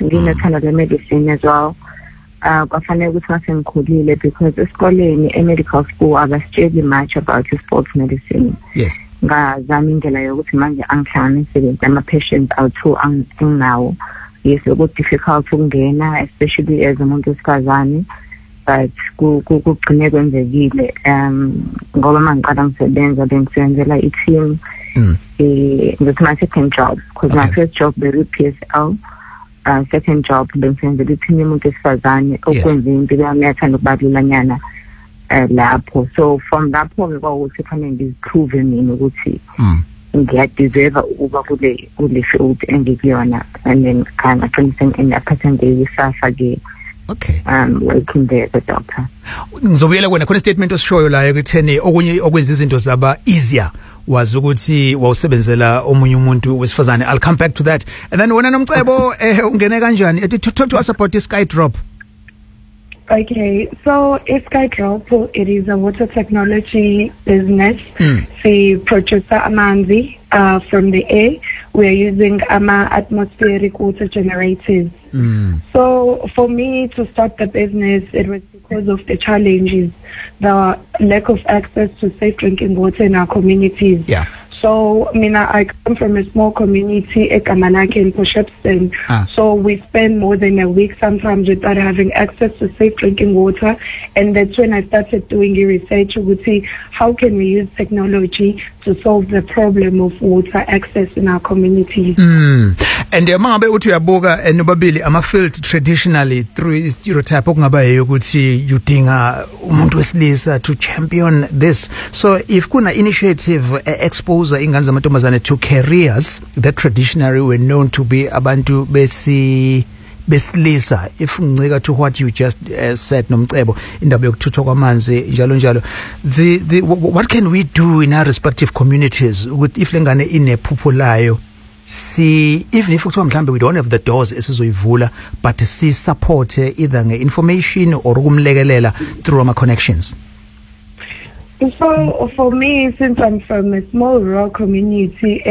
nginethanda le-medicine as well. Kwafanele ukuthi mase ngikhulile because esikoleni e-medical school abasitsheli much about sports medicine. Yes. Ngazama indlela yokuthi manje angihlanganise ama-patients awu-2 anginawo. Yes, difficult ukungena, especially as umuntu wesifazane, but kugcine kwenzekile. Ngoba mangiqala ngisebenza bengisebenzela i-team. That's my second job, because my first job was PSL. Second job bengisebenzela i-team yomuntu wesifazane okwenza impilo yami yathanda ukubalulanyana lapho. So from lapho ngikwakuthi kufanele ngiziprove mina ukuthi ngiyadeserve ukuba kule field engikuyona, and then ngaqinisa ngiyaphatha ngekusasa ke. Okay. Working there as a doctor. Ngizobuyela kwena khona statement osishoyo la ekutheni okunye okwenza izinto zaba easier was ukuthi wawusebenzela omunye umuntu wesifazane. I'll come back to that. And then wena Nomcebo ungene kanjani? Talk to us about this SkyDrop. Okay, so SkyDrop, it is a water technology business. We produce amanzi from the air. We are using atmospheric water generators. So for me to start the business, it was because of the challenges, the lack of access to safe drinking water in our communities. Yeah. So, I come from a small community, Ekamalake in Poshepston. So we spend more than a week sometimes without having access to safe drinking water. And that's when I started doing research to see how can we use technology to solve the problem of water access in our communities. And mangabe uthi uyabuka nobabili ama-field traditionally through stereotype okungaba yokuthi udinga umuntu wesilisa to champion this. So if kuna initiative expose ingane zamantombazane to careers that traditionally were known to be abantu besilisa, if ngicika to what you just said Nomcebo, indaba yokuthuthwa kwamanzi njalo njalo, what can we do in our respective communities with if lengane inephupho layo, see even if kuthiwa mhlambe we don't have the doors esizoyivula, but see support either nge-information or ukumlekelela through our connections? So for me, since I'm from a small rural community,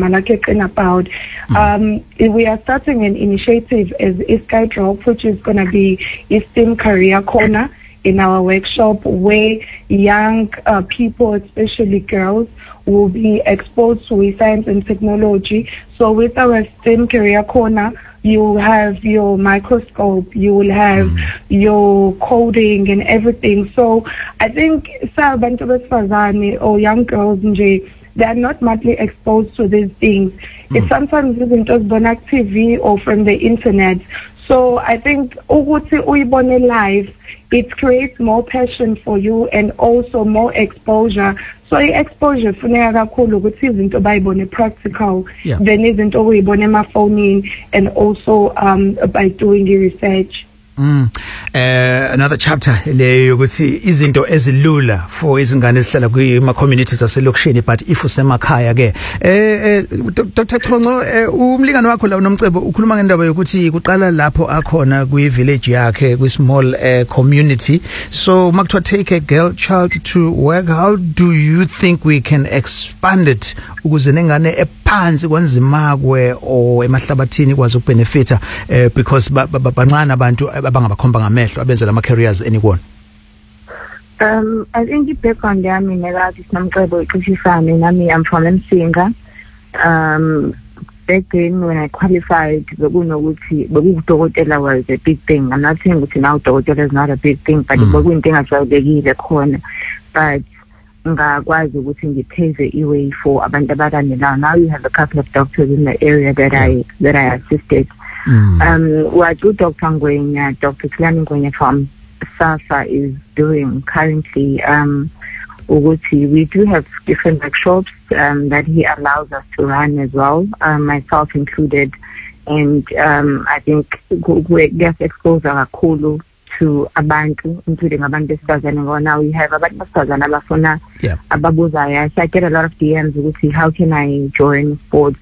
we are starting an initiative as SkyDrop, which is going to be a STEM career corner in our workshop, where young people, especially girls, will be exposed to science and technology. So with our STEM career corner, you will have your microscope, you will have your coding and everything. So I think or young girls, they are not much exposed to these things. It sometimes isn't just on TV or from the internet. So I think life, it creates more passion for you and also more exposure. So exposure funeka kakhulu ukuthi izinto bayibone practical, then izinto oyibone emafonini, and also by doing research. Another chapter leyo ukuthi izinto ezilula for izingane ezihlala kuma communities aselokishini, but if usemakhaya ke Dr. Chonco, umlingane wakho la Nomcebo ukhuluma ngendaba yokuthi kuqala lapho akhona kwi village yakhe, kwi small community. So makuthiwa take a girl child to work, how do you think we can expand it ukuze nengane ephansi kwanzimakwe or emahlabathini kwazi ukubenefita, because bancane abantu abangabakhomba ngamehlo abenzela ama careers anyone? I think the background yami nekathi Nomcebo ixishifane nami. I'm from Msinga. Back then when I qualified, bekudokotela was a big thing. I'm not saying that now dokotela is not a big thing, but bekuyinto engajwayelekile khona. But ngakwazi ukuthi ngipave iway for abantu abakanelayo. Now you have a couple of doctors in the area that I assisted. What Dr. Ngwenya, Dr. Klani Ngwenya from SASA is doing currently, we do have different workshops that he allows us to run as well, myself included, and I think we get exposure kakhulu to abantu, including abantu besifazane. Now we have abantu besifazane abafuna ababuzayo. So I get a lot of DMs ukuthi how can I join sports,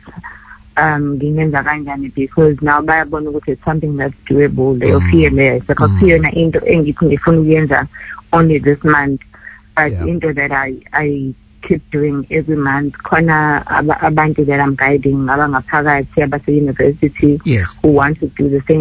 because now bayabona ukuthi it's something that's doable. They feel it because yona into engithi ngifuna ukuyenza only this month, but into that I keep doing every month. Khona abantu that I'm guiding abangaphakathi abase university who want to do the same